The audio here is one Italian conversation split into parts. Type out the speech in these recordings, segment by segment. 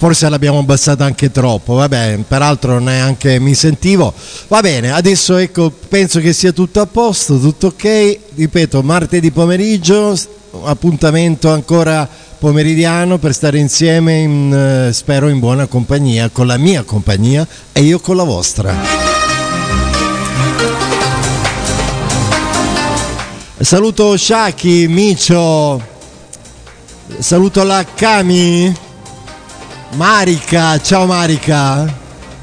forse l'abbiamo abbassata anche troppo, vabbè, peraltro neanche mi sentivo. Va bene, adesso ecco, penso che sia tutto a posto, tutto ok. Ripeto, martedì pomeriggio, appuntamento ancora pomeridiano per stare insieme, spero in buona compagnia, con la mia compagnia e io con la vostra. Saluto Shaki, Micio, saluto la Cami, Marica, ciao Marica.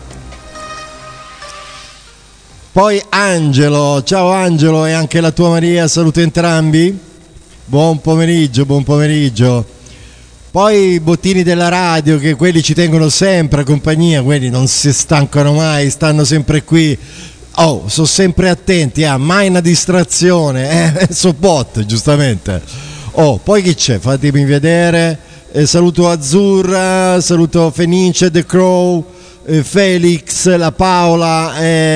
Poi Angelo, ciao Angelo e anche la tua Maria, saluto entrambi. Buon pomeriggio, buon pomeriggio. Poi i bottini della radio, che quelli ci tengono sempre a compagnia, quelli non si stancano mai, stanno sempre qui. Oh, sono sempre attenti, mai una distrazione, so bot, giustamente. Oh, poi chi c'è? Fatemi vedere. Saluto Azzurra, saluto Fenice, The Crow, Felix, la Paola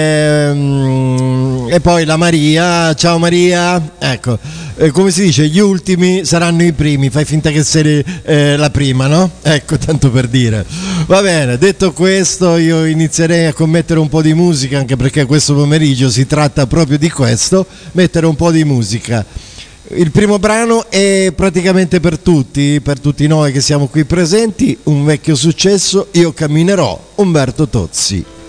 e poi la Maria. Ciao Maria. Ecco, come si dice, gli ultimi saranno i primi, fai finta che sei la prima, no? Ecco, tanto per dire. Va bene, detto questo io inizierei a commettere un po' di musica, anche perché questo pomeriggio si tratta proprio di questo, mettere un po' di musica. Il primo brano è praticamente per tutti noi che siamo qui presenti, un vecchio successo, Io camminerò, Umberto Tozzi.